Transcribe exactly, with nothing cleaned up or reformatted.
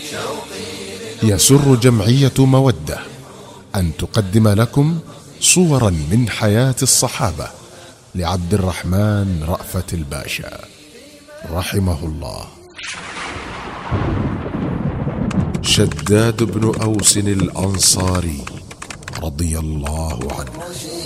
يسر جمعية مودة أن تقدم لكم صورا من حياة الصحابة لعبد الرحمن رأفت الباشا رحمه الله. شداد بن أوس الأنصاري رضي الله عنه